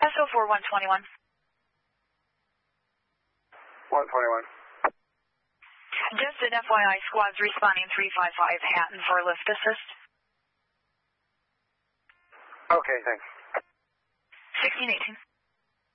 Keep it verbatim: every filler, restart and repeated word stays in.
S O four one twenty-one. one twenty-one. Just an F Y I, squads responding three five five Hatton for lift assist. Okay, thanks. sixteen eighteen.